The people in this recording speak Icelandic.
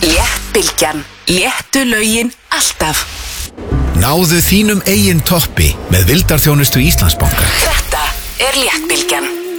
Léttbylgjan. Léttu lögin alltaf. Náðu þínum eigin toppi með vildarþjónustu Íslandsbanka. Þetta Léttbylgjan.